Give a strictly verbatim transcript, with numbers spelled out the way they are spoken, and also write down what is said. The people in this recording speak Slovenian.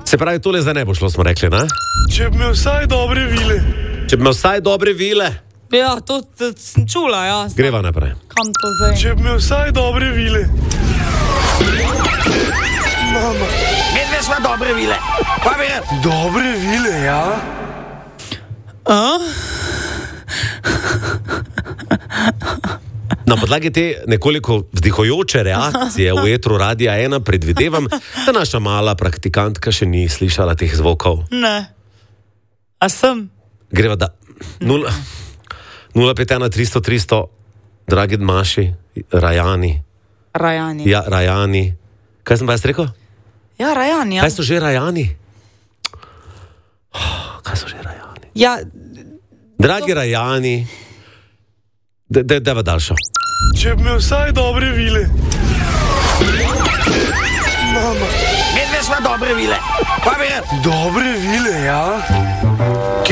Se pravi, tole zdaj ne bo šlo, smo rekli, ne? Če bi imel vsaj dobre vile. Če bi imel vsaj dobre vile. Ja, to, to sem čula, ja. Greva naprej. Kam to zdaj? Če bi imel vsaj dobre vile. Mama. Medve sva dobre vile. Pa bi rad. Dobre vile, ja? A? Na podlagi te nekoliko vzdihujoče reakcije v etru Radia ena predvidevam, da naša mala praktikantka še ni slišala teh zvokov. Ne. A sem? Greva da... Nula, nula pet ena tristo tristo, dragi Maši, Rajani. Rajani. Ja, Rajani. Kaj sem pa jaz rekel? Ja, Rajani, ja. Kaj so že Rajani? Kaj so že Rajani? Ja, Dragi Rajani, deva daljšo. Če bi imel vsaj dobre vile. Mama. Medve sva dobre vile. Pa bi rad. Dobre vile, ja?